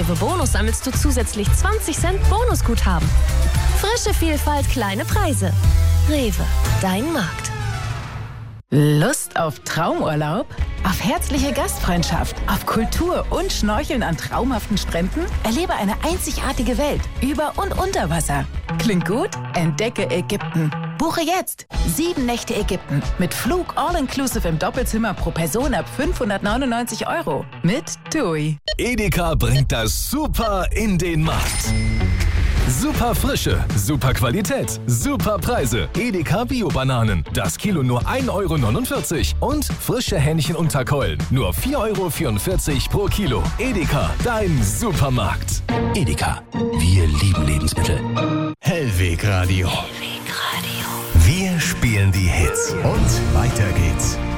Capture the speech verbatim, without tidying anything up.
Rewe Bonus sammelst du zusätzlich zwanzig Cent Bonusguthaben. Frische Vielfalt, kleine Preise. Rewe, dein Markt. Lust auf Traumurlaub? Auf herzliche Gastfreundschaft, auf Kultur und Schnorcheln an traumhaften Stränden? Erlebe eine einzigartige Welt über und unter Wasser. Klingt gut? Entdecke Ägypten. Buche jetzt sieben Nächte Ägypten mit Flug all-inclusive im Doppelzimmer pro Person ab fünfhundertneunundneunzig Euro mit TUI. Edeka bringt das Super in den Markt. Super Frische, super Qualität, super Preise. Edeka Bio-Bananen. Das Kilo nur ein Euro neunundvierzig. Und frische Hähnchen und Keulen. Nur vier Euro vierundvierzig pro Kilo. Edeka, dein Supermarkt. Edeka, wir lieben Lebensmittel. Hellweg Radio. Hellweg Radio. Wir spielen die Hits. Und weiter geht's.